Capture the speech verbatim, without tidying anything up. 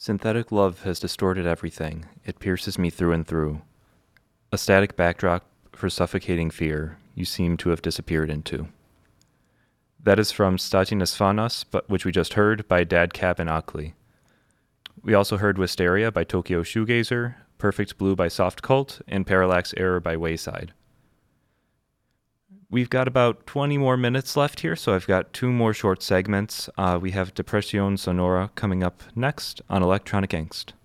Synthetic love has distorted everything. It pierces me through and through. A static backdrop for suffocating fear you seem to have disappeared into. That is from Statinas Fanas, but which we just heard by Dadcap and Akli. We also heard Wisteria by Tokyo Shoegazer, Perfect Blue by Soft Cult, and Parallax Error by Wayside. We've got about twenty more minutes left here, so I've got two more short segments. Uh, we have Depresión Sonora coming up next on Electronic Angst.